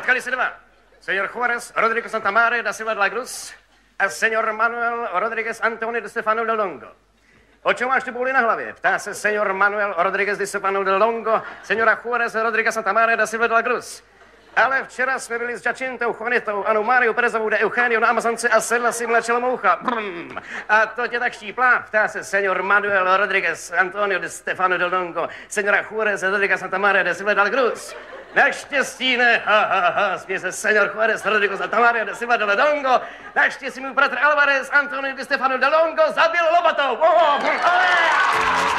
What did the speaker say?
potkali se dva. Señor Juárez Rodríguez Santamaria da Silva de la Cruz a señor Manuel Rodríguez Antonio de Stefano del Longo. O čem máš tu bůli na hlavě? Ptá se señor Manuel Rodríguez de Stefano del Longo, señora Juárez Rodríguez Santamaria da Silva de la Cruz. Ale včera jsme byli s Jacintou, Juanitou, Anou Máriou Perezovou de Eugenio na Amazonce a sedla si mlečela moucha. A to tě tak štíplá? Ptá se señor Manuel Rodríguez Antonio de Stefano del Longo, señora Juárez Rodríguez Santamaria de Silva de la Cruz. Naštěstí ne, směje se señor Juárez Rodríguez Santamaria de Silva de la Longo. Naštěstí můj bratr Alvarez Antonio de Stefano del Longo zabil lopatou.